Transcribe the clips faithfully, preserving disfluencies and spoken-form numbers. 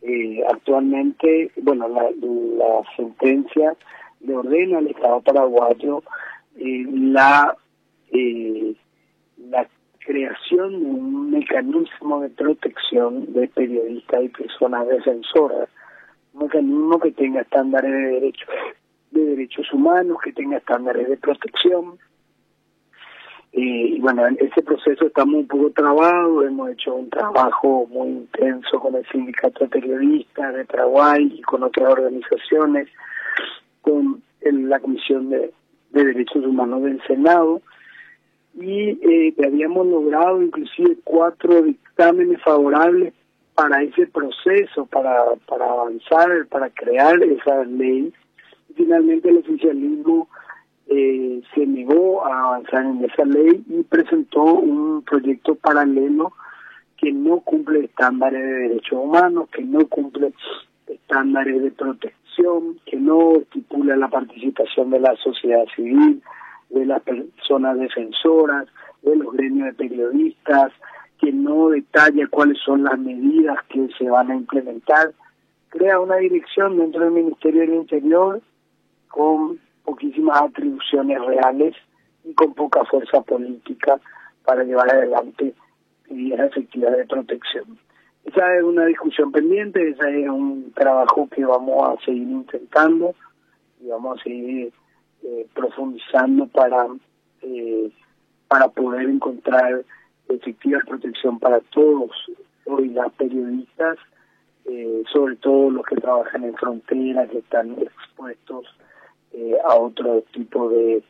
Eh, actualmente, bueno, la, la sentencia le ordena al Estado paraguayo eh, la, eh, la creación de un mecanismo de protección de periodistas y personas defensoras, un mecanismo que tenga estándares de derechos, de derechos humanos, que tenga estándares de protección. Eh, y bueno, en ese proceso estamos un poco trabados, hemos hecho un trabajo muy intenso con el Sindicato de Periodistas de Paraguay y con otras organizaciones, con el, la Comisión de, de Derechos Humanos del Senado, y eh, habíamos logrado inclusive cuatro dictámenes favorables para ese proceso, para, para avanzar, para crear esa ley. Y finalmente el oficialismo Eh, se negó a avanzar en esa ley y presentó un proyecto paralelo que no cumple estándares de derechos humanos, que no cumple estándares de protección, que no estipula la participación de la sociedad civil, de las personas defensoras, de los gremios de periodistas, que no detalla cuáles son las medidas que se van a implementar. Crea una dirección dentro del Ministerio del Interior con poquísimas atribuciones reales y con poca fuerza política para llevar adelante medidas efectivas de protección. Esa es una discusión pendiente, ese es un trabajo que vamos a seguir intentando y vamos a seguir eh, profundizando para, eh, para poder encontrar efectiva protección para todos hoy las periodistas, eh, sobre todo los que trabajan en frontera, que están expuestos Eh, a otro tipo de,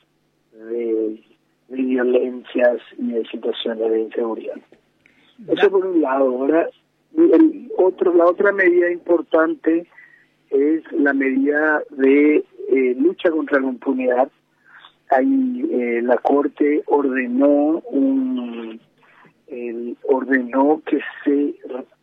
de, de violencias y de situaciones de inseguridad. Eso por un lado. Ahora, el otro, la otra medida importante es la medida de eh, lucha contra la impunidad. Ahí eh, la Corte ordenó un eh, ordenó que se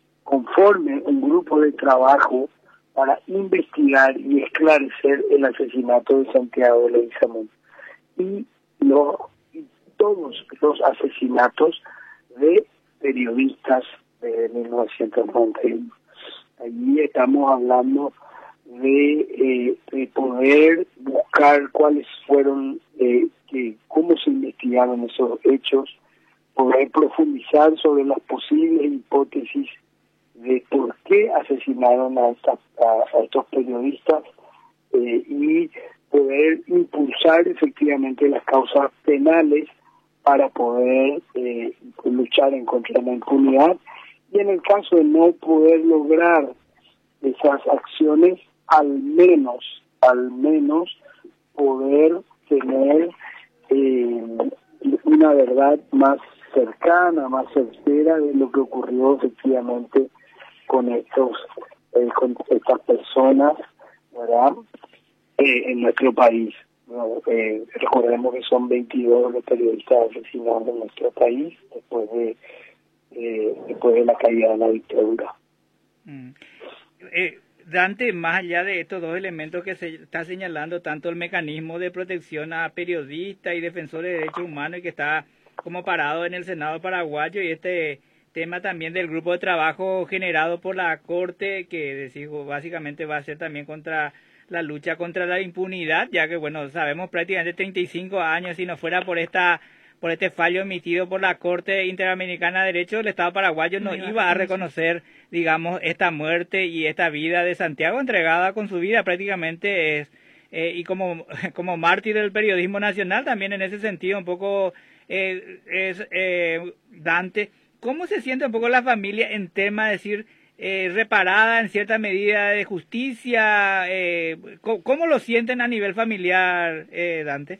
conforme un grupo de trabajo para investigar y esclarecer el asesinato de Santiago Leguizamón y, lo, y todos los asesinatos de periodistas de mil novecientos noventa y uno. Allí estamos hablando de, eh, de poder buscar cuáles fueron, eh, que, cómo se investigaron esos hechos, poder profundizar sobre las posibles hipótesis de por qué asesinaron a, esta, a, a estos periodistas eh, y poder impulsar efectivamente las causas penales para poder eh, luchar en contra de la impunidad, y en el caso de no poder lograr esas acciones, al menos, al menos poder tener eh, una verdad más cercana, más certera de lo que ocurrió efectivamente con estos eh, con estas personas, ¿verdad? Eh, en nuestro país, ¿no? Eh, recordemos que son veintidós los periodistas asesinados en nuestro país después de eh, después de la caída de la dictadura. Mm. Eh, Dante, más allá de estos dos elementos que se está señalando, tanto el mecanismo de protección a periodistas y defensores de derechos humanos, y que está como parado en el Senado paraguayo, y este tema también del grupo de trabajo generado por la Corte, que decimos, básicamente va a ser también contra la lucha contra la impunidad, ya que, bueno, sabemos prácticamente treinta y cinco años, si no fuera por esta por este fallo emitido por la Corte Interamericana de Derechos, el Estado paraguayo no iba a reconocer, digamos, esta muerte y esta vida de Santiago, entregada con su vida prácticamente, es eh, y como, como mártir del periodismo nacional también en ese sentido un poco eh, es eh, Dante. ¿Cómo se siente un poco la familia en tema de decir eh, reparada en cierta medida de justicia? Eh, ¿cómo, ¿Cómo lo sienten a nivel familiar, eh, Dante?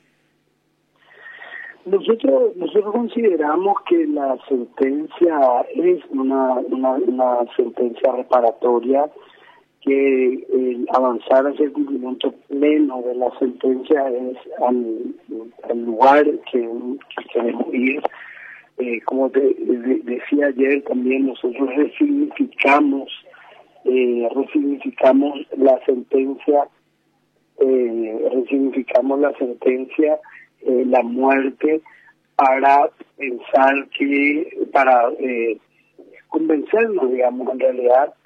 Nosotros nosotros consideramos que la sentencia es una, una, una sentencia reparatoria, que el avanzar hacia el cumplimiento pleno de la sentencia es al, al lugar que, que queremos ir. Eh, como te de, decía ayer también, nosotros resignificamos, eh, resignificamos la sentencia, eh, resignificamos la sentencia, eh, la muerte, para pensar que, para eh, convencernos, digamos, en realidad,